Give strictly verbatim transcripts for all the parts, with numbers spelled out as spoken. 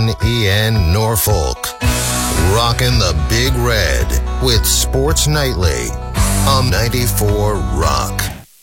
N E N Norfolk. Rocking the Big Red with Sports Nightly on ninety-four Rock.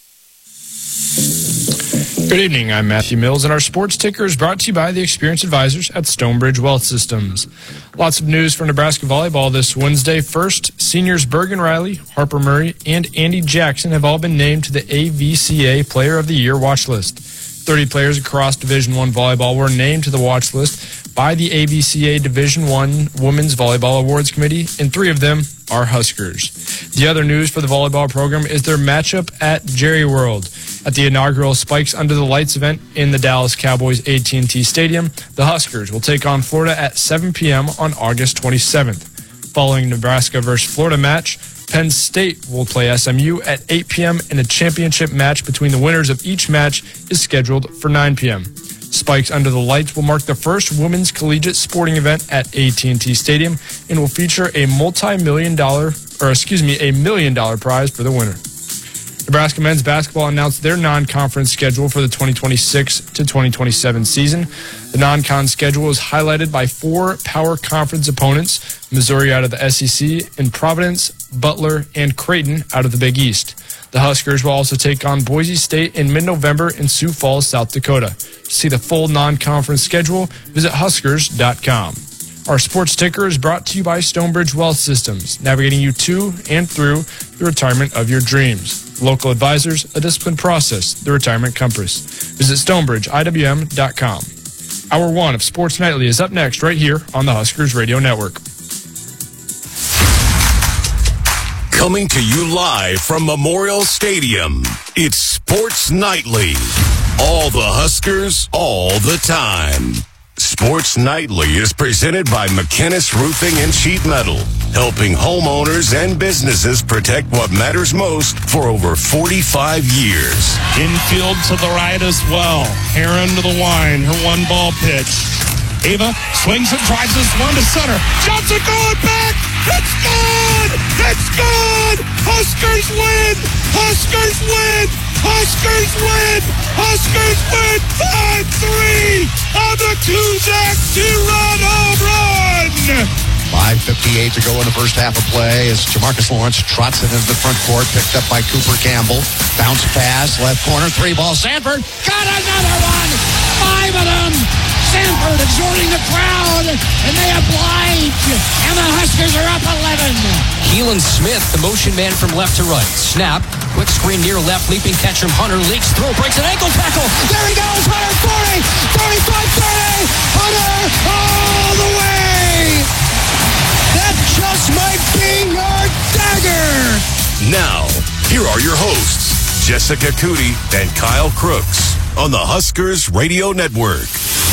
Good evening, I'm Matthew Mills, and our sports ticker is brought to you by the experienced advisors at Stonebridge Wealth Systems. Lots of news for Nebraska volleyball this Wednesday. First, seniors Bergen Riley, Harper Murray, and Andy Jackson have all been named to the A V C A Player of the Year watch list. thirty players across Division One volleyball were named to the watch list by the A V C A Division One Women's Volleyball Awards Committee, and three of them are Huskers. The other news for the volleyball program is their matchup at Jerry World. At the inaugural Spikes Under the Lights event in the Dallas Cowboys A T and T Stadium, the Huskers will take on Florida at seven p.m. on August twenty-seventh. Following Nebraska versus Florida match, Penn State will play S M U at eight p.m. and a championship match between the winners of each match is scheduled for nine p.m. Spikes Under the Lights will mark the first women's collegiate sporting event at A T and T Stadium and will feature a multi-million dollar, or excuse me, a million dollar prize for the winner. Nebraska men's basketball announced their non-conference schedule for the twenty twenty-six to twenty twenty-seven season. The non-con schedule is highlighted by four power conference opponents, Missouri out of the S E C, and Providence, Butler, and Creighton out of the Big East. The Huskers will also take on Boise State in mid-November in Sioux Falls, South Dakota. To see the full non-conference schedule, visit huskers dot com. Our sports ticker is brought to you by Stonebridge Wealth Systems, navigating you to and through the retirement of your dreams. Local advisors, a disciplined process, the retirement compass. Visit stonebridge I W M dot com. Hour one of Sports Nightly is up next right here on the Huskers Radio Network. Coming to you live from Memorial Stadium, it's Sports Nightly. All the Huskers, all the time. Sports Nightly is presented by McKinnis Roofing and Sheet Metal, helping homeowners and businesses protect what matters most for over forty-five years. Infield to the right as well. Heron to the line, her one ball pitch. Ava swings and drives this one to center. Johnson going back. It's good. It's good. Huskers win. Huskers win. Huskers win. Huskers win. five three on the Kuzak two-run home run. five fifty-eight to go in the first half of play as Jamarcus Lawrence trots it into the front court, picked up by Cooper Campbell. Bounce pass, left corner, three ball. Sanford got another one. Five of them. Sanford exhorting the crowd, and they oblige. And the Huskers are up eleven. Keelan Smith, the motion man from left to right. Snap, quick screen near left, leaping catch from Hunter. Leaks through, breaks an ankle tackle. There he goes, Hunter, forty, thirty-five, thirty. Hunter all the way. That just might be your dagger. Now, here are your hosts, Jessica Cootie and Kyle Crooks on the Huskers Radio Network.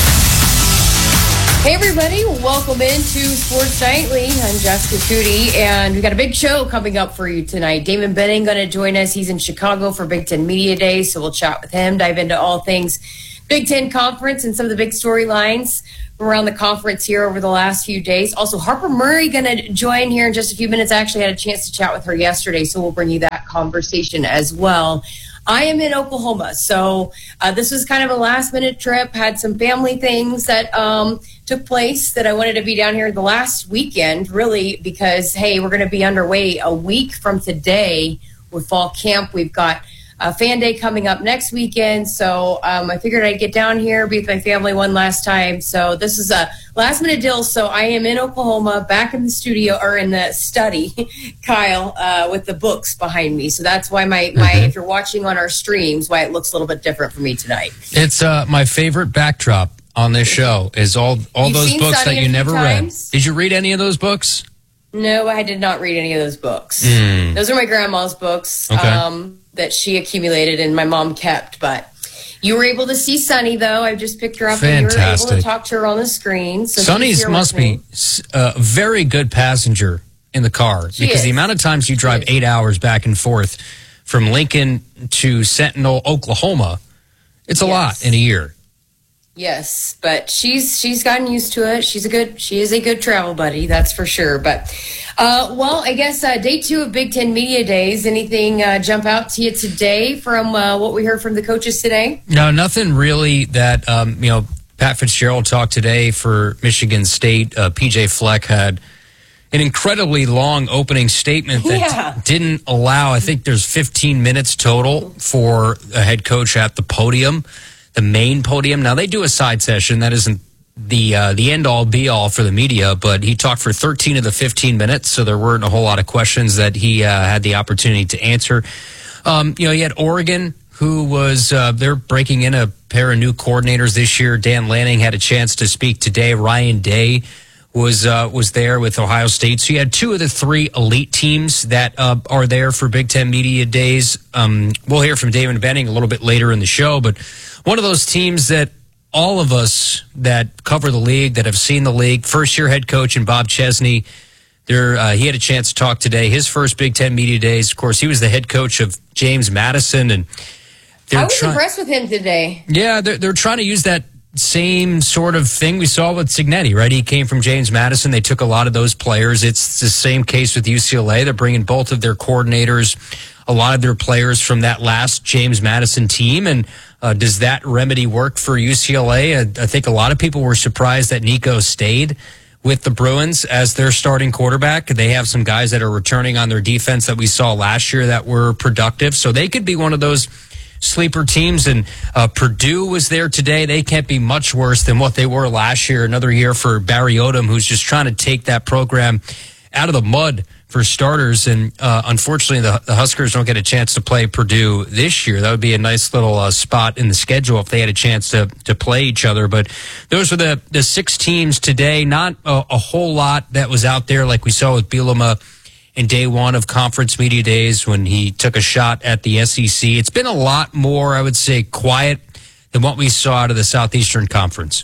Hey everybody, welcome into Sports Nightly. I'm Jessica Cootie, and we got a big show coming up for you tonight. Damon Benning going to join us. He's in Chicago for Big Ten Media Day, so we'll chat with him, dive into all things Big Ten Conference and some of the big storylines around the conference here over the last few days. Also, Harper Murray going to join here in just a few minutes. I actually had a chance to chat with her yesterday, so we'll bring you that conversation as well. I am in Oklahoma, so uh, this was kind of a last-minute trip. Had some family things that um, took place that I wanted to be down here the last weekend, really, because, hey, we're going to be underway a week from today with fall camp. We've got uh, Fan Day coming up next weekend, so um, I figured I'd get down here, be with my family one last time. So this is a last-minute deal. So I am in Oklahoma, back in the studio, or in the study, Kyle, uh, with the books behind me. So that's why my, my mm-hmm. if you're watching on our streams, why it looks a little bit different for me tonight. It's uh, my favorite backdrop on this show is all, all You've those books that you never times? read. Did you read any of those books? No, I did not read any of those books. Mm. Those are my grandma's books. Okay. Um, that she accumulated and my mom kept, but you were able to see Sunny, though. I just picked her up Fantastic. And you were able to talk to her on the screen. So Sunny's must be a very good passenger in the car she because is. the amount of times you drive eight hours back and forth from Lincoln to Sentinel, Oklahoma, it's a yes. lot in a year. Yes, but she's she's gotten used to it. She's a good she is a good travel buddy, that's for sure. But uh, well, I guess uh, day two of Big Ten Media Days. Anything uh, jump out to you today from uh, what we heard from the coaches today? No, nothing really that um, you know Pat Fitzgerald talked today for Michigan State. Uh, P J Fleck had an incredibly long opening statement that Yeah. didn't allow, I think there's fifteen minutes total for a head coach at the podium, the main podium. Now, they do a side session. That isn't the uh, the end-all, be-all for the media, but he talked for thirteen of the fifteen minutes, so there weren't a whole lot of questions that he uh, had the opportunity to answer. Um, you know, he had Oregon, who was, uh, they're breaking in a pair of new coordinators this year. Dan Lanning had a chance to speak today. Ryan Day was uh, was there with Ohio State. So you had two of the three elite teams that uh, are there for Big Ten Media Days. Um, we'll hear from David Benning a little bit later in the show, but one of those teams that all of us that cover the league, that have seen the league, first-year head coach and Bob Chesney, there, uh, he had a chance to talk today. His first Big Ten Media Days, of course, he was the head coach of James Madison. And I was try- impressed with him today. Yeah, they're, they're trying to use that same sort of thing we saw with Cignetti, right? He came from James Madison. They took a lot of those players. It's the same case with U C L A. They're bringing both of their coordinators, a lot of their players from that last James Madison team. And uh, does that remedy work for U C L A? I, I think a lot of people were surprised that Nico stayed with the Bruins as their starting quarterback. They have some guys that are returning on their defense that we saw last year that were productive. So they could be one of those sleeper teams. And uh, Purdue was there today. They can't be much worse than what they were last year. Another year for Barry Odom, who's just trying to take that program out of the mud for starters. And uh, unfortunately, the, the Huskers don't get a chance to play Purdue this year. That would be a nice little uh, spot in the schedule if they had a chance to to play each other. But those were the, the six teams today. Not a, a whole lot that was out there like we saw with Bielema in day one of Conference Media Days when he took a shot at the S E C. It's been a lot more, I would say, quiet than what we saw out of the Southeastern Conference.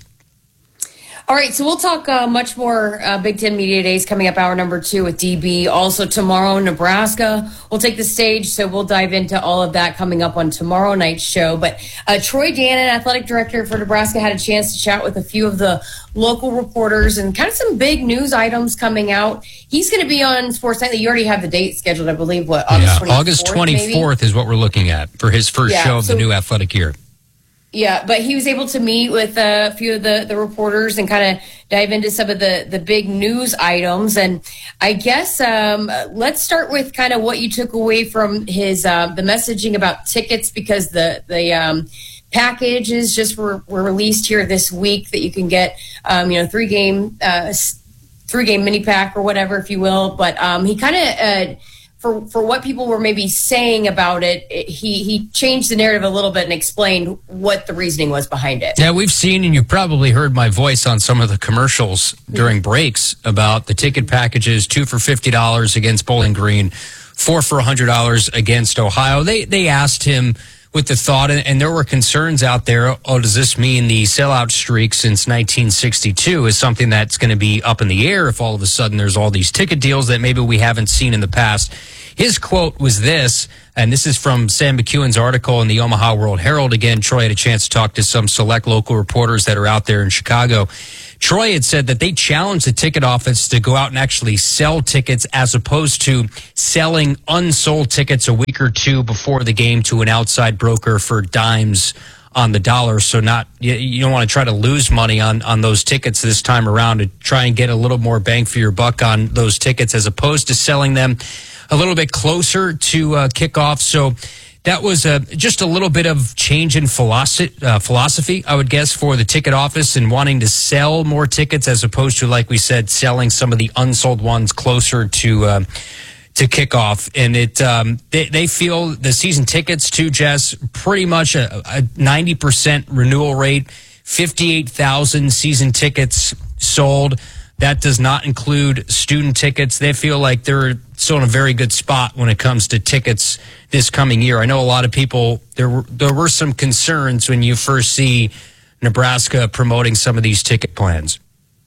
All right, so we'll talk uh, much more uh, Big Ten Media Days coming up hour number two with D B. Also tomorrow, Nebraska will take the stage, so we'll dive into all of that coming up on tomorrow night's show. But uh, Troy Dannon, athletic director for Nebraska, had a chance to chat with a few of the local reporters and kind of some big news items coming out. He's going to be on Sports Nightly. You already have the date scheduled, I believe, what, August yeah, twenty-fourth, August twenty-fourth maybe? Is what we're looking at for his first yeah, show of so- the new athletic year. Yeah, but he was able to meet with a few of the, the reporters and kind of dive into some of the, the big news items. And I guess um, let's start with kind of what you took away from his uh, the messaging about tickets, because the the um, packages just were, were released here this week that you can get, um, you know, three game uh, three game mini pack or whatever, if you will. But um, he kind of uh, For, for what people were maybe saying about it, it, he he changed the narrative a little bit and explained what the reasoning was behind it. Yeah, we've seen, and you've probably heard my voice on some of the commercials during breaks about the ticket packages, two for fifty dollars against Bowling Green, four for one hundred dollars against Ohio. They they asked him with the thought, and, and there were concerns out there, oh, does this mean the sellout streak since nineteen sixty-two is something that's going to be up in the air if all of a sudden there's all these ticket deals that maybe we haven't seen in the past? His quote was this, and this is from Sam McEwen's article in the Omaha World Herald. Again, Troy had a chance to talk to some select local reporters that are out there in Chicago. Troy had said that they challenged the ticket office to go out and actually sell tickets as opposed to selling unsold tickets a week or two before the game to an outside broker for dimes on the dollar. So not you, you don't want to try to lose money on, on those tickets this time around, to try and get a little more bang for your buck on those tickets as opposed to selling them a little bit closer to uh, kickoff. So that was uh, just a little bit of change in philosophy, uh, philosophy, I would guess, for the ticket office and wanting to sell more tickets as opposed to, like we said, selling some of the unsold ones closer to uh, to kickoff. And it um, they, they feel the season tickets, too, Jess, pretty much a, a ninety percent renewal rate, fifty-eight thousand season tickets sold. That does not include student tickets. They feel like they're still in a very good spot when it comes to tickets this coming year. I know a lot of people, there were, there were some concerns when you first see Nebraska promoting some of these ticket plans.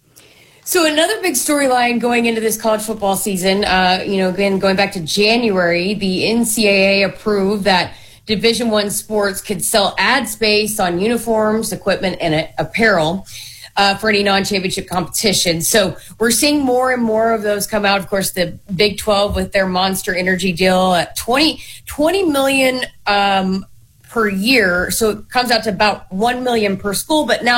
So another big storyline going into this college football season, uh, you know, again, going back to January, the N C double A approved that Division I sports could sell ad space on uniforms, equipment, and uh, apparel uh, for any non-championship competition. So we're seeing more and more of those come out. Of course, the Big twelve with their Monster Energy deal at twenty, twenty million um, per year. So it comes out to about one million per school. But now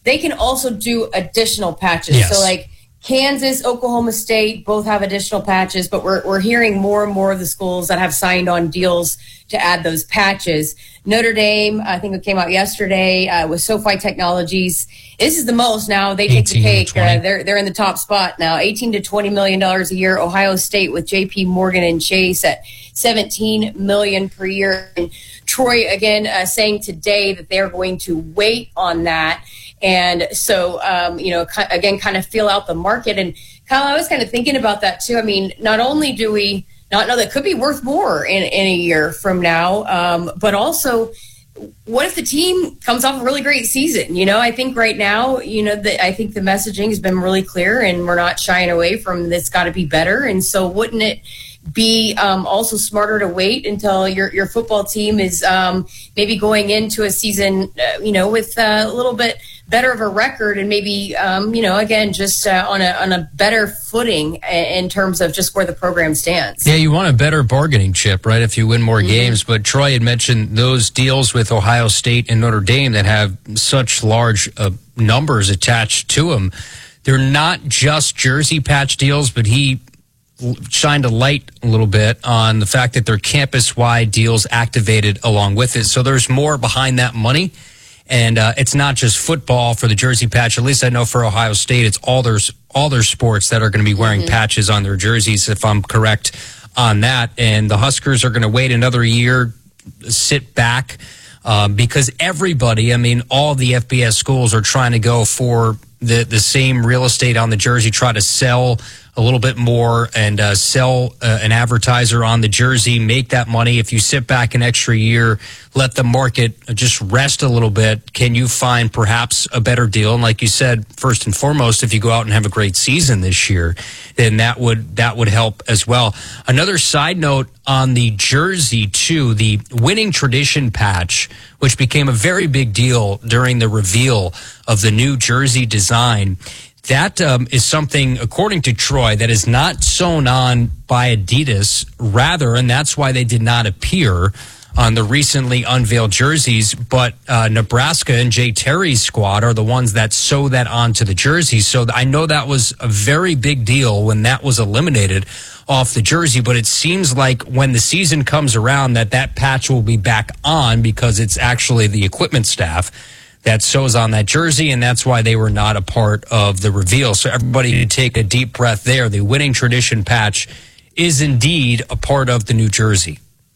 they can also do additional patches. Yes. So like Kansas, Oklahoma State both have additional patches, but we're we're hearing more and more of the schools that have signed on deals to add those patches. Notre Dame, I think it came out yesterday uh, with SoFi Technologies. This is the most now. They take the cake. Uh, they're they're in the top spot now. eighteen to twenty million dollars a year. Ohio State with J P Morgan and Chase at seventeen million per year. And Troy again uh, saying today that they're going to wait on that. And so, um, you know, again, kind of feel out the market. And Kyle, I was kind of thinking about that too. I mean, not only do we not know that could be worth more in, in a year from now, um, but also what if the team comes off a really great season? You know, I think right now, you know, the, I think the messaging has been really clear and we're not shying away from this got to be better. And so wouldn't it be um, also smarter to wait until your, your football team is um, maybe going into a season, uh, you know, with uh, a little bit better of a record and maybe, um, you know, again, just uh, on a on a better footing in terms of just where the program stands. Yeah, you want a better bargaining chip, right, if you win more mm-hmm. games. But Troy had mentioned those deals with Ohio State and Notre Dame that have such large uh, numbers attached to them. They're not just jersey patch deals, but he shined a light a little bit on the fact that they're campus-wide deals activated along with it. So there's more behind that money. And uh, it's not just football for the jersey patch. At least I know for Ohio State, it's all their, all their sports that are going to be wearing mm-hmm. patches on their jerseys, if I'm correct on that. And the Huskers are going to wait another year, sit back, uh, because everybody, I mean, all the F B S schools are trying to go for the, the same real estate on the jersey, try to sell a little bit more and uh, sell uh, an advertiser on the jersey, make that money. If you sit back an extra year, let the market just rest a little bit, can you find perhaps a better deal? And like you said, first and foremost, if you go out and have a great season this year, then that would that would help as well. Another side note on the jersey, too, the winning tradition patch, which became a very big deal during the reveal of the new jersey design. That um, is something, according to Troy, that is not sewn on by Adidas, rather, and that's why they did not appear on the recently unveiled jerseys, but uh, Nebraska and Jay Terry's squad are the ones that sew that onto the jerseys. So I know that was a very big deal when that was eliminated off the jersey, but it seems like when the season comes around that that patch will be back on because it's actually the equipment staff that sews on that jersey, and that's why they were not a part of the reveal. So everybody to take a deep breath there. The winning tradition patch is indeed a part of the new jersey.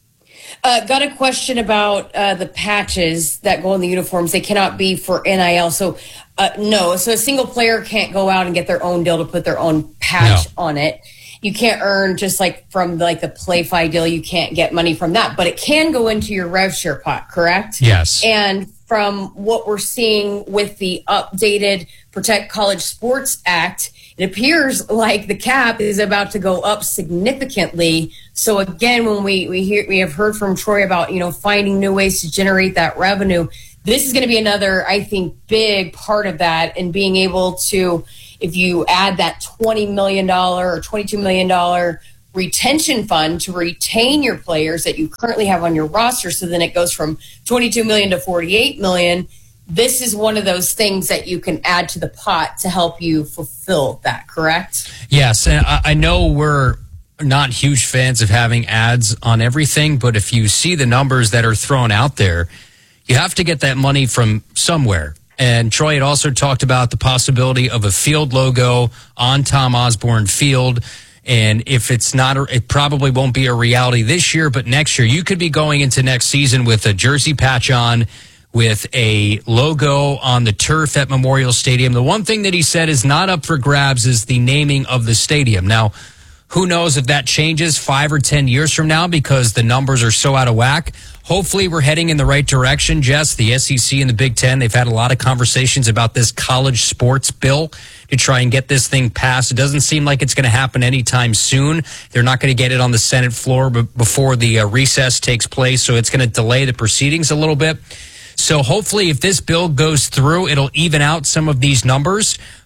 Uh, got a question about uh, the patches that go in the uniforms. They cannot be for N I L. So, uh, no. So a single player can't go out and get their own deal to put their own patch no. on it. You can't earn just like from like the PlayFi deal. You can't get money from that, but it can go into your rev share pot, correct? Yes. And from what we're seeing with the updated Protect College Sports Act, it appears like the cap is about to go up significantly. So again, when we, we hear, we have heard from Troy about, you know, finding new ways to generate that revenue, this is going to be another, I think, big part of that, and being able to, if you add that twenty million dollars or twenty-two million dollars retention fund to retain your players that you currently have on your roster, so then it goes from twenty-two million dollars to forty-eight million dollars. This is one of those things that you can add to the pot to help you fulfill that, correct? Yes, and I know we're not huge fans of having ads on everything, but if you see the numbers that are thrown out there, you have to get that money from somewhere. And Troy had also talked about the possibility of a field logo on Tom Osborne Field. And if it's not, it probably won't be a reality this year, but next year, you could be going into next season with a jersey patch on, with a logo on the turf at Memorial Stadium. The one thing that he said is not up for grabs is the naming of the stadium. Now, who knows if that changes five or ten years from now because the numbers are so out of whack. Hopefully we're heading in the right direction, Jess. The S E C and the Big Ten, they've had a lot of conversations about this college sports bill to try and get this thing passed. It doesn't seem like it's going to happen anytime soon. They're not going to get it on the Senate floor before the uh, recess takes place, so it's going to delay the proceedings a little bit. So hopefully if this bill goes through, it'll even out some of these numbers.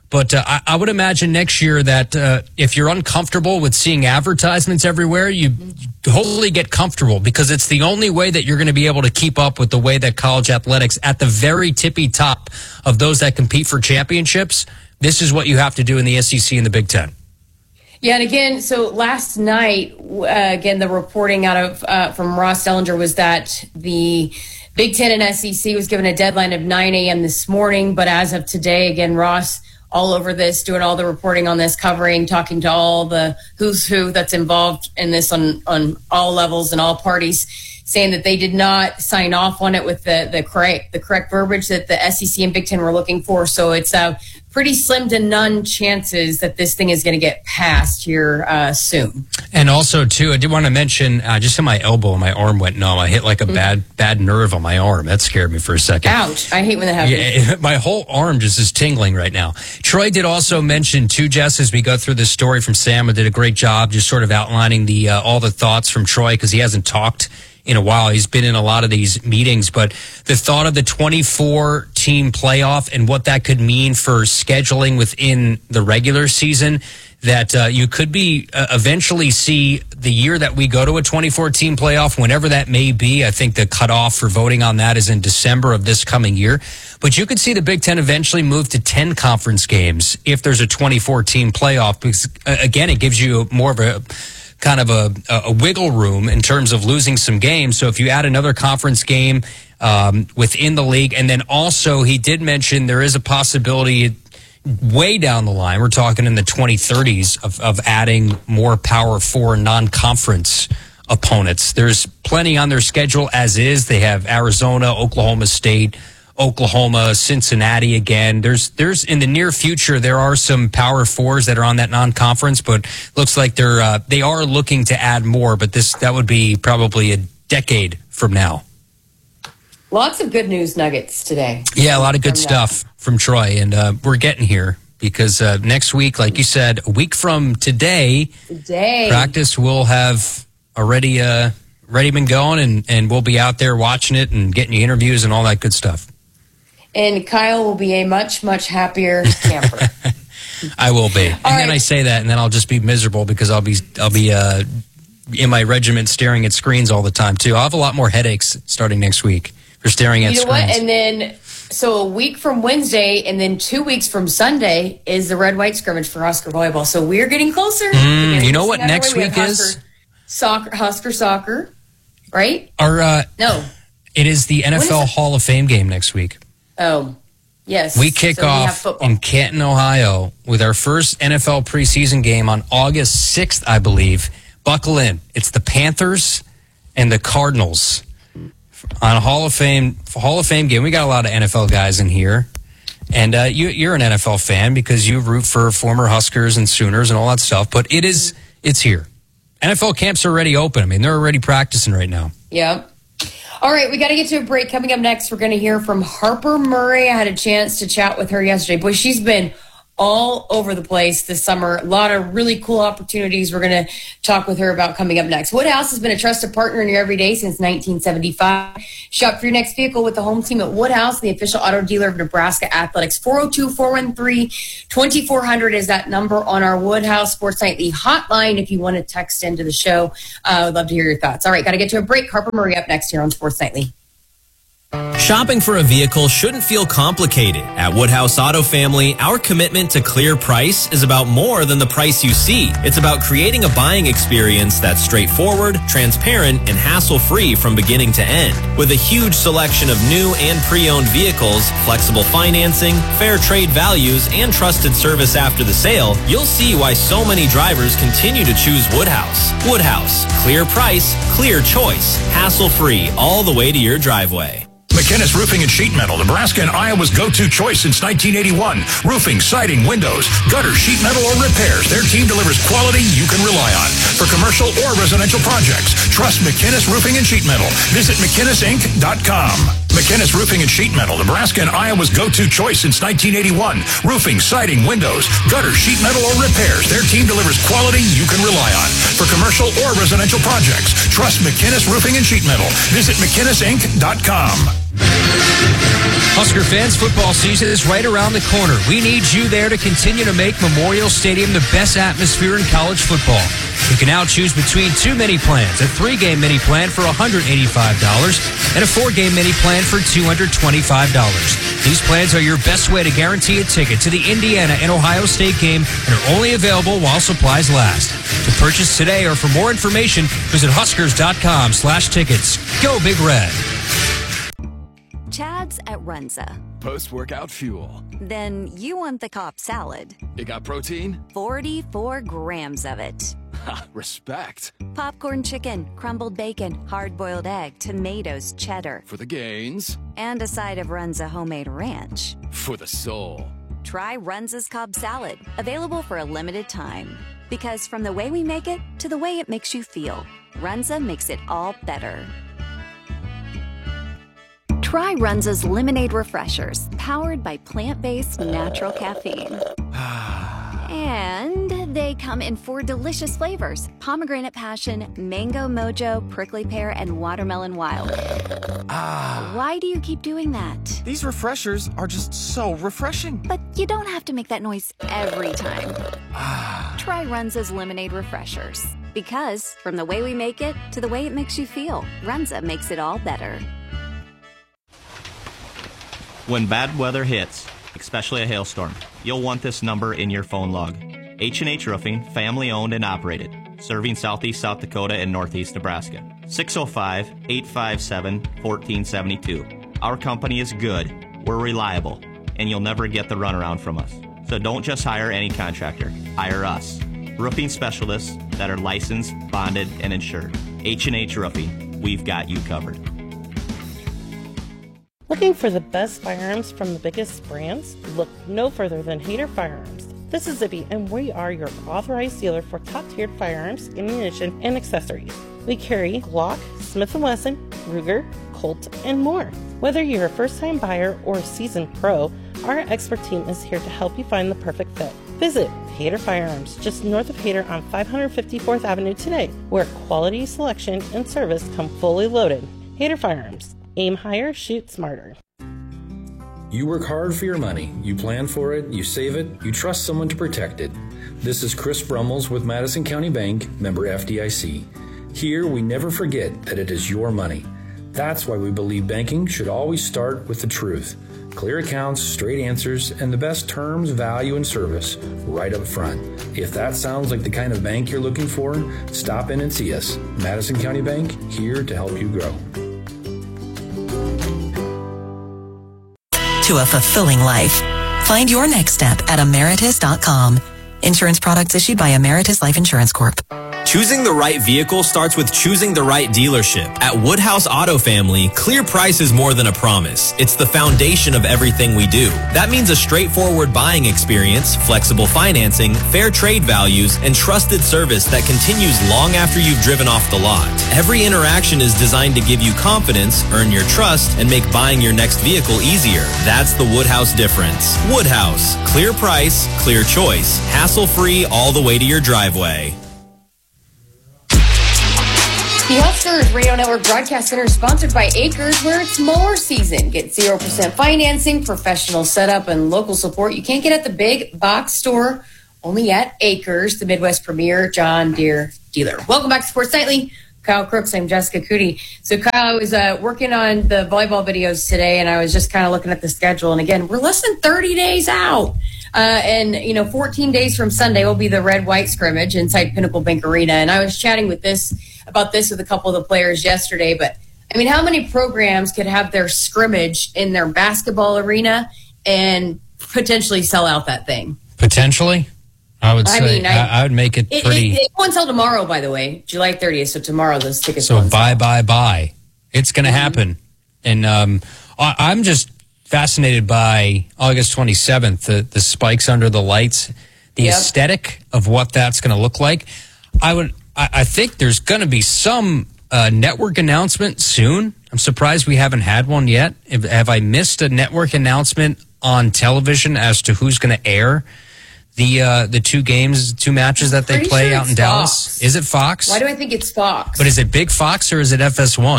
But uh, I, I would imagine next year that uh, if you're uncomfortable with seeing advertisements everywhere, you hopefully get comfortable, because it's the only way that you're going to be able to keep up with the way that college athletics at the very tippy top of those that compete for championships. This is what you have to do in the S E C and the Big Ten. Yeah, and again, so last night, uh, again, the reporting out of uh, from Ross Dellinger was that the Big Ten and S E C was given a deadline of nine a.m. this morning. But as of today, again, Ross all over this, doing all the reporting on this, covering, talking to all the who's who that's involved in this on, on all levels and all parties, saying that they did not sign off on it with the, the correct the correct verbiage that the S E C and Big Ten were looking for. So it's a pretty slim to none chances that this thing is going to get passed here uh, soon. And also, too, I did want to mention, uh, just in my elbow, my arm went numb. I hit like a mm-hmm. bad bad nerve on my arm. That scared me for a second. Ouch. I hate when that happens. Yeah, my whole arm just is tingling right now. Troy did also mention, too, Jess, as we go through this story from Sam, who did a great job just sort of outlining the uh, all the thoughts from Troy, because he hasn't talked in a while. He's been in a lot of these meetings, but the thought of the twenty-four team playoff and what that could mean for scheduling within the regular season, that uh, you could be uh, eventually see the year that we go to a twenty-four team playoff, whenever that may be. I think the cutoff for voting on that is in December of this coming year. But you could see the Big Ten eventually move to ten conference games if there's a twenty-four team playoff, because, uh, again, it gives you more of a kind of a, a wiggle room in terms of losing some games. So if you add another conference game um, within the league, and then also he did mention there is a possibility way down the line, we're talking in the twenty thirties, of, of adding more Power Four non-conference opponents. There's plenty on their schedule as is. They have Arizona, Oklahoma State, Oklahoma, Cincinnati again. There's, there's in the near future, there are some Power Fours that are on that non-conference, but looks like they're, uh, they are looking to add more, but this, that would be probably a decade from now. Lots of good news nuggets today. Yeah, a lot of good from stuff that. from Troy, and uh, we're getting here because uh, next week, like you said, a week from today, today. practice will have already, uh, already been going, and, and we'll be out there watching it and getting you interviews and all that good stuff. And Kyle will be a much, much happier camper. I will be. And All then right. I say that, and then I'll just be miserable because I'll be I'll be uh, in my regiment staring at screens all the time, too. I'll have a lot more headaches starting next week for staring at You know screens. what? And then, so a week from Wednesday and then two weeks from Sunday is the red-white scrimmage for Husker volleyball. So we're getting closer. Mm, you know what next week is? Soccer, Husker soccer, right? Our, uh, no. It is the N F L Hall of Fame game next week. Oh, yes. We kick so off we in Canton, Ohio, with our first N F L preseason game on August sixth, I believe. Buckle in. It's the Panthers and the Cardinals on a Hall of Fame Hall of Fame game. We got a lot of N F L guys in here. And uh, you, you're an N F L fan because you root for former Huskers and Sooners and all that stuff. But it is, it's here. N F L camps are already open. I mean, they're already practicing right now. Yep. All right, we got to get to a break. Coming up next, we're going to hear from Harper Murray. I had a chance to chat with her yesterday. Boy, she's been all over the place this summer. A lot of really cool opportunities we're going to talk with her about coming up next. Woodhouse has been a trusted partner in your everyday since nineteen seventy-five. Shop for your next vehicle with the home team at Woodhouse, the official auto dealer of Nebraska Athletics. four oh two, four one three, two four zero zero is that number on our Woodhouse Sports Nightly hotline if you want to text into the show. Uh, I would love to hear your thoughts. All right, got to get to a break. Harper Murray up next here on Sports Nightly. Shopping for a vehicle shouldn't feel complicated. At Woodhouse Auto Family, our commitment to clear price is about more than the price you see. It's about creating a buying experience that's straightforward, transparent, and hassle-free from beginning to end. With a huge selection of new and pre-owned vehicles, flexible financing, fair trade values, and trusted service after the sale, you'll see why so many drivers continue to choose Woodhouse. Woodhouse. Clear price, clear choice, hassle-free all the way to your driveway. McInnes Roofing and Sheet Metal, Nebraska and Iowa's go-to choice since nineteen eighty-one. Roofing, siding, windows, gutter, sheet metal, or repairs. Their team delivers quality you can rely on. For commercial or residential projects, trust McInnes Roofing and Sheet Metal. Visit McInnes Inc dot com. McInnes Roofing and Sheet Metal, Nebraska and Iowa's go-to choice since nineteen eighty-one. Roofing, siding, windows, gutter, sheet metal, or repairs. Their team delivers quality you can rely on. For commercial or residential projects, trust McInnes Roofing and Sheet Metal. Visit McInnes Inc dot com. Husker fans, football season is right around the corner. We need you there to continue to make Memorial Stadium the best atmosphere in college football. You can now choose between two mini plans, a three-game mini plan for one hundred eighty-five dollars and a four-game mini plan for two hundred twenty-five dollars. These plans are your best way to guarantee a ticket to the Indiana and Ohio State game and are only available while supplies last. To purchase today or for more information, visit huskers.com slash tickets. Go Big Red. Chad's at Runza. Post-workout fuel. Then you want the Cobb salad. It got protein? forty-four grams of it. Ha, respect. Popcorn chicken, crumbled bacon, hard-boiled egg, tomatoes, cheddar. For the gains. And a side of Runza homemade ranch. For the soul. Try Runza's Cobb salad, available for a limited time. Because from the way we make it to the way it makes you feel, Runza makes it all better. Try Runza's Lemonade Refreshers, powered by plant-based natural caffeine. And they come in four delicious flavors: pomegranate passion, mango mojo, prickly pear, and watermelon wild. Ah. Why do you keep doing that? These refreshers are just so refreshing. But you don't have to make that noise every time. Try Runza's Lemonade Refreshers. Because from the way we make it to the way it makes you feel, Runza makes it all better. When bad weather hits, especially a hailstorm, you'll want this number in your phone log. H and H Roofing, family owned and operated, serving southeast South Dakota and northeast Nebraska. six oh five, eight five seven, one four seven two. Our company is good, we're reliable, and you'll never get the runaround from us. So don't just hire any contractor, hire us. Roofing specialists that are licensed, bonded, and insured. H and H Roofing, we've got you covered. Looking for the best firearms from the biggest brands? Look no further than Hayter Firearms. This is Zibby, and we are your authorized dealer for top-tiered firearms, ammunition, and accessories. We carry Glock, Smith and Wesson, Ruger, Colt, and more. Whether you're a first-time buyer or a seasoned pro, our expert team is here to help you find the perfect fit. Visit Hayter Firearms, just north of Hayter on five fifty-fourth Avenue today, where quality, selection, and service come fully loaded. Hayter Firearms. Aim higher, shoot smarter. You work hard for your money. You plan for it, you save it, you trust someone to protect it. This is Chris Brummels with Madison County Bank, member F D I C. Here, we never forget that it is your money. That's why we believe banking should always start with the truth. Clear accounts, straight answers, and the best terms, value, and service right up front. If that sounds like the kind of bank you're looking for, stop in and see us. Madison County Bank, here to help you grow. To a fulfilling life. Find your next step at Emeritus dot com. Insurance products issued by Emeritus Life Insurance Corp. Choosing the right vehicle starts with choosing the right dealership. At Woodhouse Auto Family, clear price is more than a promise. It's the foundation of everything we do. That means a straightforward buying experience, flexible financing, fair trade values, and trusted service that continues long after you've driven off the lot. Every interaction is designed to give you confidence, earn your trust, and make buying your next vehicle easier. That's the Woodhouse difference. Woodhouse. Clear price, clear choice. Hassle-free all the way to your driveway. The Huskers Radio Network Broadcast Center is sponsored by Acres, where it's mower season. Get zero percent financing, professional setup, and local support you can't get at the big box store, only at Acres, the Midwest premier John Deere dealer. Welcome back to Sports Nightly. Kyle Crooks, I'm Jessica Cootie. So, Kyle, I was uh, working on the volleyball videos today, and I was just kind of looking at the schedule. And again, we're less than thirty days out. Uh, and, you know, fourteen days from Sunday will be the red-white scrimmage inside Pinnacle Bank Arena. And I was chatting with this about this with a couple of the players yesterday. But, I mean, how many programs could have their scrimmage in their basketball arena and potentially sell out that thing? Potentially? I would say I, mean, I, I would make it, it pretty. It, it won't until tomorrow, by the way, July thirtieth. So tomorrow those tickets. So buy, sell. buy, buy. It's going to mm-hmm. happen, and um, I, I'm just fascinated by August twenty-seventh. The the spikes under the lights, the yep. aesthetic of what that's going to look like. I would. I, I think there's going to be some uh, network announcement soon. I'm surprised we haven't had one yet. Have, have I missed a network announcement on television as to who's going to air the uh, the two games, two matches that they Pretty play sure out in Fox. Dallas? Is it Fox? Why do I think it's Fox? But is it Big Fox or is it F S one?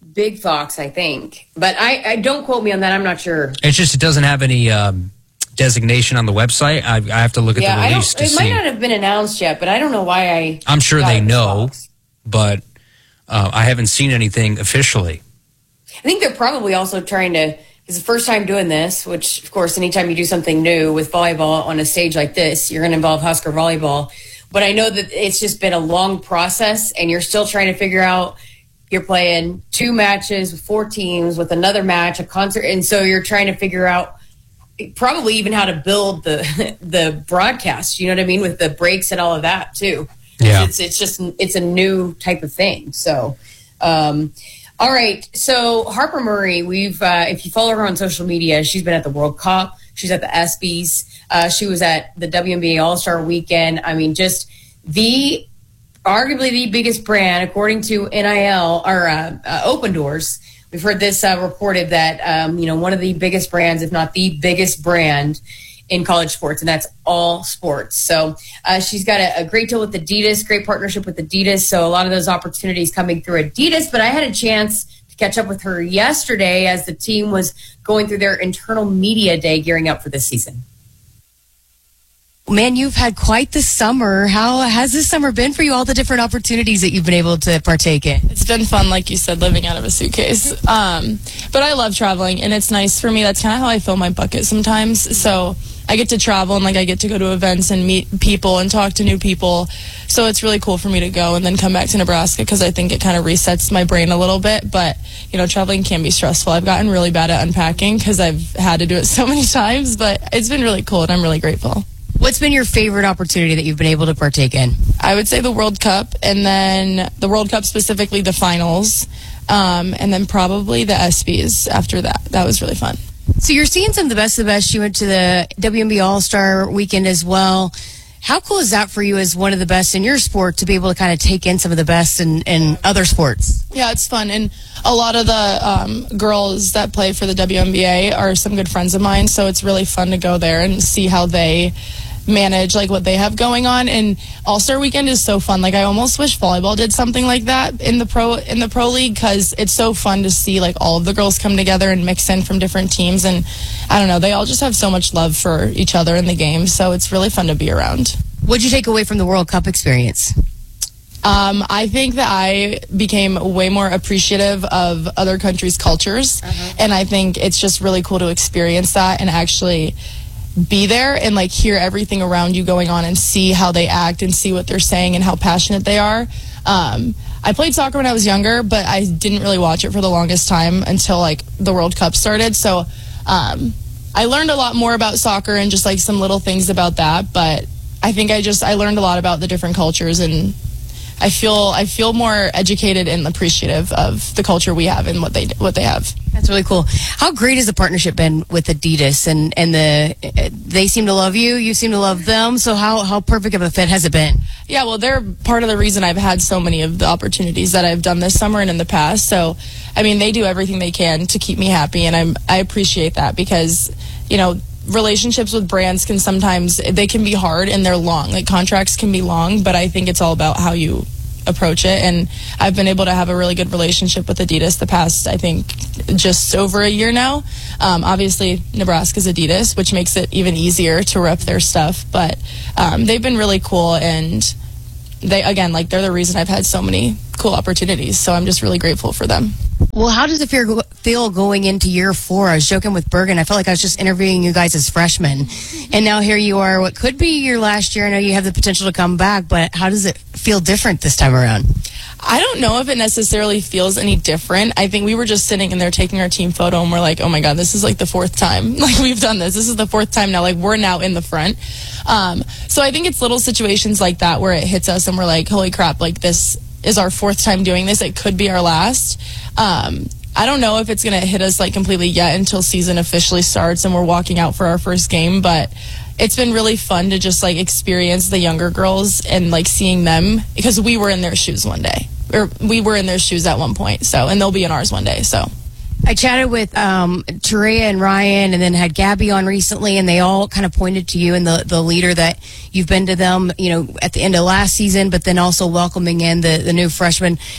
Big Fox, I think. But I, I don't quote me on that. I'm not sure. It's just it doesn't have any um, designation on the website. I, I have to look at yeah, the release I don't, to it see. might not have been announced yet, but I don't know why I. I'm sure got they it know, Fox. but uh, I haven't seen anything officially. I think they're probably also trying to. It's the first time doing this, which, of course, anytime you do something new with volleyball on a stage like this, you're going to involve Husker volleyball. But I know that it's just been a long process, and you're still trying to figure out. You're playing two matches with four teams with another match, a concert, and so you're trying to figure out probably even how to build the the broadcast. You know what I mean, with the breaks and all of that too. Yeah, it's it's just it's a new type of thing. So. Um, All right. So Harper Murray, we've, uh, if you follow her on social media, she's been at the World Cup. She's at the ESPYs. Uh, she was at the W N B A All-Star Weekend. I mean, just the, arguably the biggest brand, according to N I L or uh, uh, Open Doors. We've heard this uh, reported that, um, you know, one of the biggest brands, if not the biggest brand in college sports, and that's all sports. So uh, she's got a, a great deal with Adidas, great partnership with Adidas. So a lot of those opportunities coming through Adidas. But I had a chance to catch up with her yesterday as the team was going through their internal media day gearing up for this season. Man, you've had quite the summer. How has this summer been for you, all the different opportunities that you've been able to partake in? It's been fun, like you said, living out of a suitcase. Um, but I love traveling, and it's nice for me. That's kind of how I fill my bucket sometimes. So I get to travel, and like I get to go to events and meet people and talk to new people. So it's really cool for me to go and then come back to Nebraska because I think it kind of resets my brain a little bit. But, you know, traveling can be stressful. I've gotten really bad at unpacking because I've had to do it so many times, but it's been really cool, and I'm really grateful. What's been your favorite opportunity that you've been able to partake in? I would say the World Cup, and then the World Cup, specifically the finals, um, and then probably the ESPYs after that. That was really fun. So you're seeing some of the best of the best. You went to the W N B A All-Star Weekend as well. How cool is that for you as one of the best in your sport to be able to kind of take in some of the best in, in other sports? Yeah, it's fun. And a lot of the um, girls that play for the W N B A are some good friends of mine, so it's really fun to go there and see how they manage like what they have going on. And All-Star Weekend is so fun. Like I almost wish volleyball did something like that in the pro in the pro league because it's so fun to see like all of the girls come together and mix in from different teams. And I don't know, they all just have so much love for each other in the game, so it's really fun to be around. What'd you take away from the World Cup experience? Um, I think that I became way more appreciative of other countries' cultures, uh-huh. and I think it's just really cool to experience that and actually be there and like hear everything around you going on and see how they act and see what they're saying and how passionate they are. Um, I played soccer when I was younger, but I didn't really watch it for the longest time until like the World Cup started. So um, I learned a lot more about soccer and just like some little things about that. But I think I just I learned a lot about the different cultures, and I feel I feel more educated and appreciative of the culture we have and what they what they have. That's really cool. How great has the partnership been with Adidas, and and the they seem to love you, you seem to love them. So how how perfect of a fit has it been? Yeah, well, they're part of the reason I've had so many of the opportunities that I've done this summer and in the past. So, I mean, they do everything they can to keep me happy, and I'm I appreciate that because, you know, relationships with brands can sometimes, they can be hard and they're long. Like contracts can be long, but I think it's all about how you approach it. And I've been able to have a really good relationship with Adidas the past, I think, just over a year now. Um, obviously, Nebraska's Adidas, which makes it even easier to rep their stuff. But um, they've been really cool, and they, again, like they're the reason I've had so many cool opportunities. So I'm just really grateful for them. Well, how does it feel, feel going into year four? I was joking with Bergen. I felt like I was just interviewing you guys as freshmen. And now here you are, what could be your last year. I know you have the potential to come back, but how does it feel different this time around? I don't know if it necessarily feels any different. I think we were just sitting in there taking our team photo, and we're like, oh my God, this is like the fourth time. Like we've done this. This is the fourth time now. Like we're now in the front. Um, so I think it's little situations like that where it hits us and we're like, holy crap, like this is our fourth time doing this. It could be our last. Um, I don't know if it's going to hit us like completely yet until season officially starts and we're walking out for our first game, but it's been really fun to just like experience the younger girls and like seeing them, because we were in their shoes one day, or we were in their shoes at one point. So, and they'll be in ours one day. So I chatted with um, Taria and Ryan, and then had Gabby on recently, and they all kind of pointed to you and the, the leader that you've been to them, you know, at the end of last season, but then also welcoming in the, the new freshmen.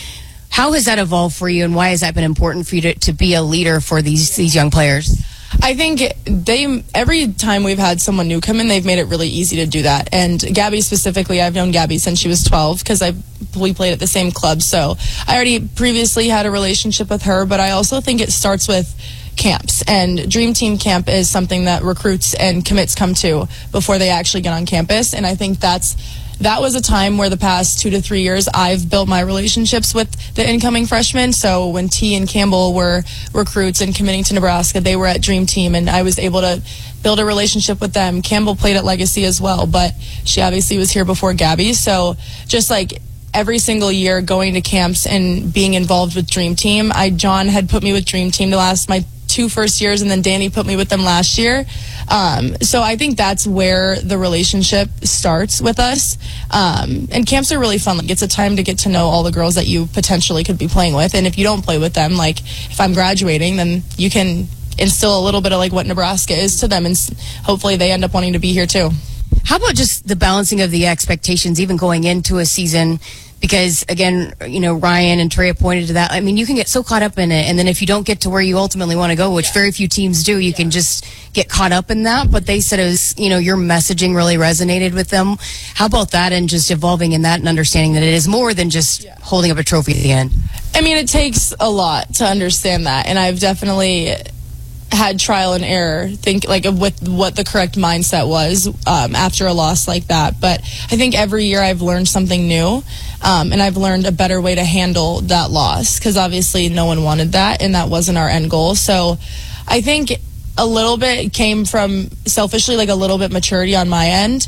How has that evolved for you, and why has that been important for you to, to be a leader for these these young players? I think they every time we've had someone new come in, they've made it really easy to do that. And Gabby specifically, I've known Gabby since she was twelve because I we played at the same club. So I already previously had a relationship with her, but I also think it starts with camps. And Dream Team Camp is something that recruits and commits come to before they actually get on campus. And I think that's that was a time where the past two to three years I've built my relationships with the incoming freshmen. So when T and Campbell were recruits and committing to Nebraska, they were at Dream Team, and I was able to build a relationship with them. Campbell played at Legacy as well, but she obviously was here before Gabby. So just like every single year going to camps and being involved with Dream Team, I John had put me with Dream Team the last my two first years, and then Danny put me with them last year. Um, so I think that's where the relationship starts with us. Um, and camps are really fun. Like, it's a time to get to know all the girls that you potentially could be playing with. And if you don't play with them, like if I'm graduating, then you can instill a little bit of like what Nebraska is to them, and hopefully they end up wanting to be here too. How about just the balancing of the expectations, even going into a season? Because, again, you know, Ryan and Trey pointed to that. I mean, you can get so caught up in it, and then if you don't get to where you ultimately want to go, which yeah. very few teams do, you yeah. can just get caught up in that. But they said it was, you know, your messaging really resonated with them. How about that, and just evolving in that and understanding that it is more than just yeah. holding up a trophy at the end? I mean, it takes a lot to understand that, and I've definitely had trial and error, think like with what the correct mindset was um, after a loss like that. But I think every year I've learned something new, um, and I've learned a better way to handle that loss, because obviously no one wanted that, and that wasn't our end goal. So I think a little bit came from selfishly, like a little bit maturity on my end.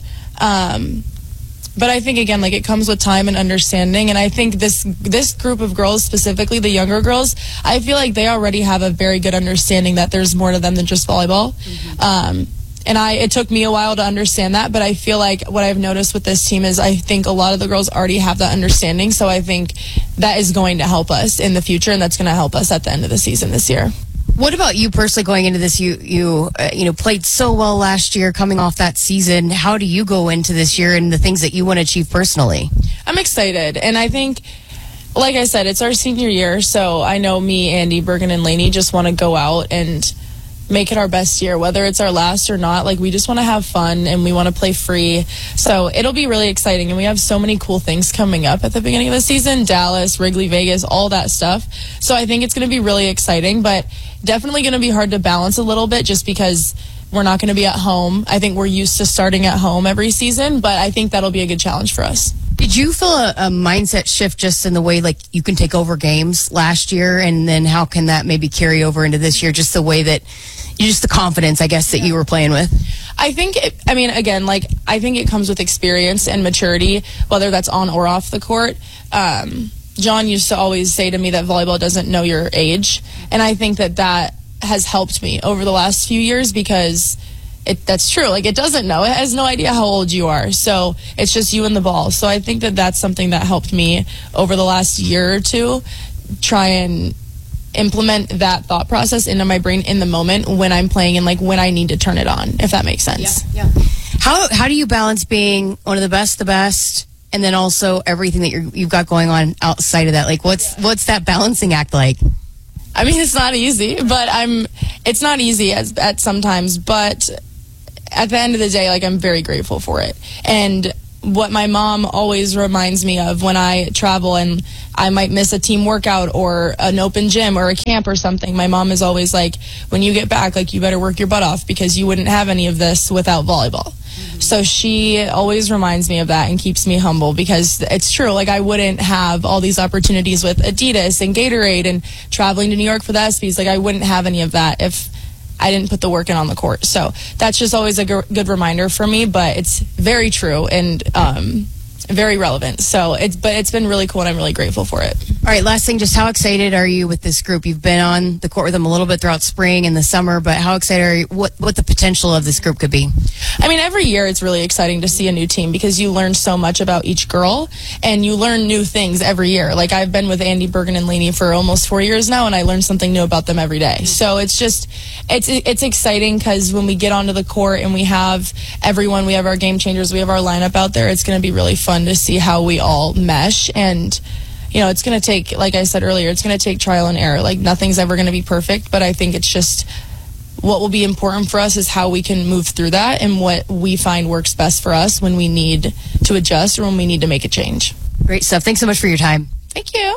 Um, But I think, again, like it comes with time and understanding. And I think this this group of girls, specifically the younger girls, I feel like they already have a very good understanding that there's more to them than just volleyball. Mm-hmm. Um, and I it took me a while to understand that. But I feel like what I've noticed with this team is I think a lot of the girls already have that understanding. So I think that is going to help us in the future, and that's going to help us at the end of the season this year. What about you personally going into this? You you uh, you know played so well last year, coming off that season. How do you go into this year and the things that you want to achieve personally? I'm excited, and I think, like I said, it's our senior year, so I know me, Andy, Bergen, and Lainey just want to go out and make it our best year, whether it's our last or not. Like, we just want to have fun, and we want to play free. So it'll be really exciting, and we have so many cool things coming up at the beginning of the season. Dallas, Wrigley, Vegas, all that stuff. So I think it's going to be really exciting, but definitely going to be hard to balance a little bit just because we're not going to be at home. I think we're used to starting at home every season, but I think that'll be a good challenge for us. Did you feel a, a mindset shift just in the way, like, you can take over games last year, and then how can that maybe carry over into this year, just the way that you just the confidence, I guess, that yeah. you were playing with? I think, it, I mean, again, like, I think it comes with experience and maturity, whether that's on or off the court. Um, John used to always say to me that volleyball doesn't know your age, and I think that that has helped me over the last few years because it that's true. Like, it doesn't know. It has no idea how old you are, so it's just you and the ball. So I think that that's something that helped me over the last year or two, try and implement that thought process into my brain in the moment when I'm playing and like when I need to turn it on, if that makes sense. Yeah. yeah. How how do you balance being one of the best, the best, and then also everything that you're, you've got going on outside of that? Like, what's yeah. what's that balancing act like? I mean, it's not easy, but I'm. It's not easy as at sometimes, but at the end of the day, like, I'm very grateful for it. And what my mom always reminds me of when I travel and I might miss a team workout or an open gym or a camp or something, my mom is always like, when you get back, like, you better work your butt off because you wouldn't have any of this without volleyball. Mm-hmm. So she always reminds me of that and keeps me humble because it's true. Like, I wouldn't have all these opportunities with Adidas and Gatorade and traveling to New York for the ESPYs. Like, I wouldn't have any of that if I didn't put the work in on the court. So that's just always a g- good reminder for me, but it's very true and um, very relevant. So it's, but it's been really cool and I'm really grateful for it. All right, last thing, just how excited are you with this group? You've been on the court with them a little bit throughout spring and the summer, but how excited are you? What, what the potential of this group could be? I mean, every year it's really exciting to see a new team because you learn so much about each girl and you learn new things every year. Like, I've been with Andy, Bergen, and Lainey for almost four years now, and I learn something new about them every day. So it's just, it's it's exciting because when we get onto the court and we have everyone, we have our game changers, we have our lineup out there, it's going to be really fun to see how we all mesh. And you know, it's going to take, like I said earlier, it's going to take trial and error. Like, nothing's ever going to be perfect, but I think it's just what will be important for us is how we can move through that and what we find works best for us when we need to adjust or when we need to make a change. Great stuff. Thanks so much for your time. Thank you.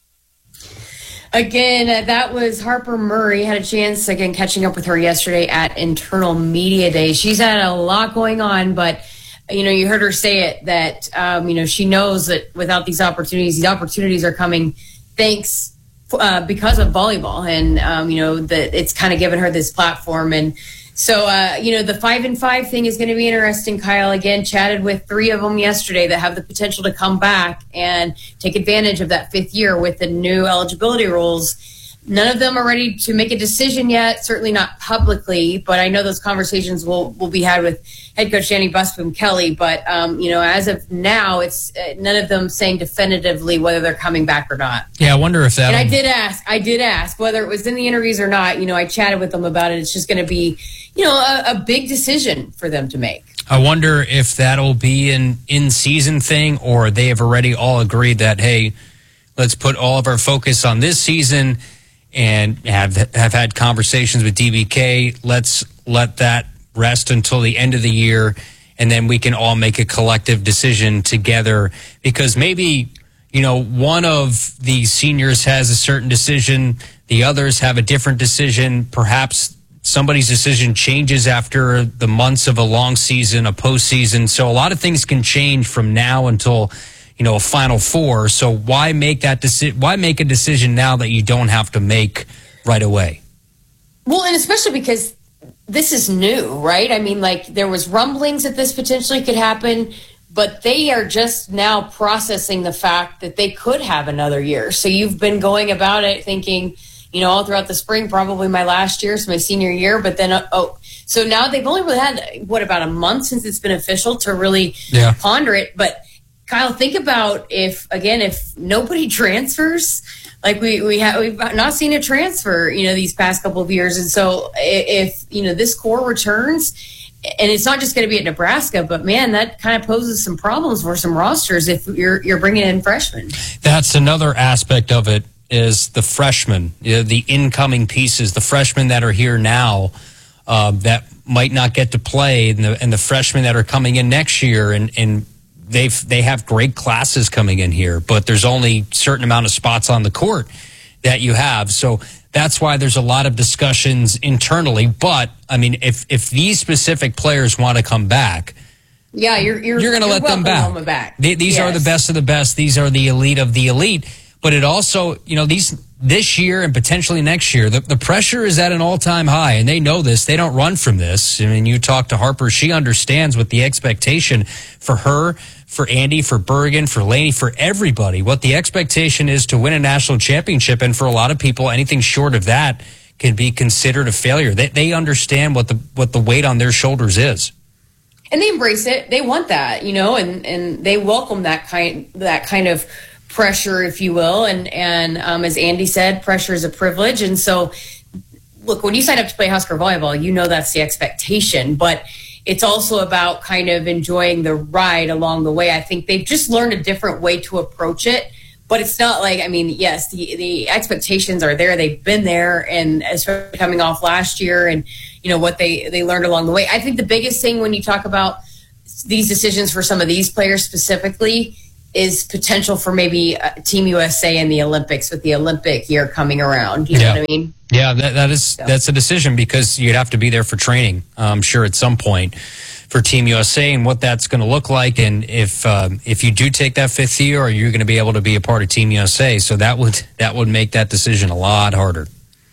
Again, uh, that was Harper Murray. Had a chance, again, catching up with her yesterday at Internal Media Day. She's had a lot going on, but, you know, you heard her say it, that, um, you know, she knows that without these opportunities, these opportunities are coming thanks uh, because of volleyball. And, um, you know, that it's kind of given her this platform. And so, uh, you know, the five and five thing is going to be interesting. Kyle, again, chatted with three of them yesterday that have the potential to come back and take advantage of that fifth year with the new eligibility rules. None of them are ready to make a decision yet, certainly not publicly, but I know those conversations will, will be had with head coach Danny Busboom Kelly. But, um, you know, as of now, it's uh, none of them saying definitively whether they're coming back or not. Yeah, I wonder if that. And I did ask, I did ask whether it was in the interviews or not. You know, I chatted with them about it. It's just going to be, you know, a, a big decision for them to make. I wonder if that'll be an in-season thing, or they have already all agreed that, hey, let's put all of our focus on this season and have have had conversations with D B K. Let's let that rest until the end of the year, and then we can all make a collective decision together. Because maybe, you know, one of the seniors has a certain decision, the others have a different decision. Perhaps somebody's decision changes after the months of a long season, a postseason. So a lot of things can change from now until, you know, a Final Four. So why make that deci- Why make a decision now that you don't have to make right away? Well, and especially because this is new, right? I mean, like, there was rumblings that this potentially could happen, but they are just now processing the fact that they could have another year. So you've been going about it thinking, you know, all throughout the spring, probably my last year, so my senior year, but then, uh, oh, so now they've only really had, what, about a month since it's been official to really yeah. ponder it. But Kyle, think about if, again, if nobody transfers, like we, we have, we've not seen a transfer, you know, these past couple of years. And so if, you know, this core returns, and it's not just going to be at Nebraska, but man, that kind of poses some problems for some rosters if you're, you're bringing in freshmen. That's another aspect of it, is the freshmen, you know, the incoming pieces, the freshmen that are here now uh, that might not get to play, and the, and the freshmen that are coming in next year, and, and They've they have great classes coming in here, but there's only a certain amount of spots on the court that you have. So that's why there's a lot of discussions internally. But I mean, if if these specific players want to come back, yeah, you're you're, you're going to let them back. them back. They, these yes. are the best of the best. These are the elite of the elite. But it also, you know, these this year and potentially next year, the, the pressure is at an all-time high, and they know this. They don't run from this. I mean, you talk to Harper, she understands what the expectation for her, for Andy, for Bergen, for Laney, for everybody, what the expectation is to win a national championship. And for a lot of people, anything short of that can be considered a failure. They, they understand what the what the weight on their shoulders is. And they embrace it. They want that, you know, and, and they welcome that kind that kind of pressure, if you will. And, and um, as Andy said, pressure is a privilege. And so, look, when you sign up to play Husker volleyball, you know that's the expectation. But it's also about kind of enjoying the ride along the way. I think they've just learned a different way to approach it. But it's not like, I mean, yes, the, the expectations are there. They've been there, and especially coming off last year and, you know, what they, they learned along the way. I think the biggest thing when you talk about these decisions for some of these players specifically is potential for maybe uh, Team U S A in the Olympics, with the Olympic year coming around. You yeah. know what I mean? Yeah, that, that is so. that's a decision, because you'd have to be there for training, I'm sure, at some point for Team U S A, and what that's going to look like. And if um, if you do take that fifth year, are you going to be able to be a part of Team U S A? So that would that would make that decision a lot harder.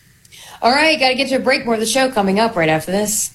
All right, got to get to a break. More of the show coming up right after this.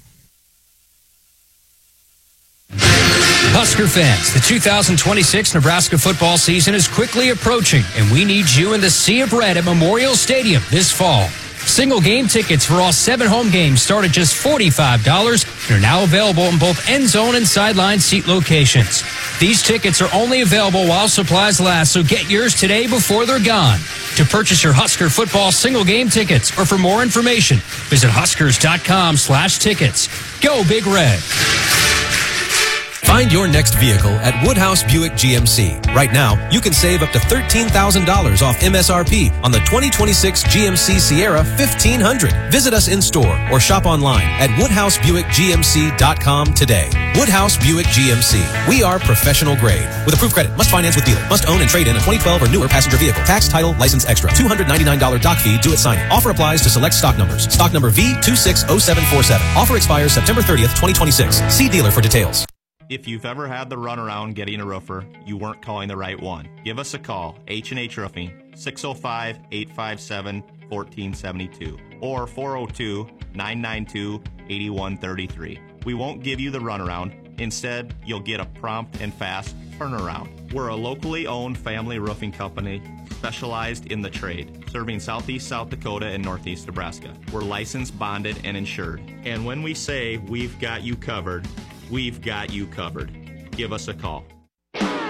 Husker fans, the two thousand twenty-six Nebraska football season is quickly approaching, and we need you in the Sea of Red at Memorial Stadium this fall. Single game tickets for all seven home games start at just forty-five dollars and are now available in both end zone and sideline seat locations. These tickets are only available while supplies last, so get yours today before they're gone. To purchase your Husker football single game tickets, or for more information, visit huskers dot com slash tickets. Go Big Red. Find your next vehicle at Woodhouse Buick G M C. Right now, you can save up to thirteen thousand dollars off M S R P on the twenty twenty-six G M C Sierra fifteen hundred. Visit us in store or shop online at woodhouse buick g m c dot com today. Woodhouse Buick G M C. We are professional grade. With approved credit, must finance with dealer, must own and trade in a twenty twelve or newer passenger vehicle. Tax, title, license extra. two hundred ninety-nine dollars doc fee due at signing. Offer applies to select stock numbers. Stock number V two six zero seven four seven. Offer expires September thirtieth, twenty twenty-six. See dealer for details. If you've ever had the runaround getting a roofer, you weren't calling the right one. Give us a call, H and H Roofing, six oh five, eight five seven, one four seven two or four oh two, nine nine two, eight one three three. We won't give you the runaround. Instead, you'll get a prompt and fast turnaround. We're a locally owned family roofing company specialized in the trade, serving southeast South Dakota and northeast Nebraska. We're licensed, bonded, and insured. And when we say we've got you covered, we've got you covered. Give us a call.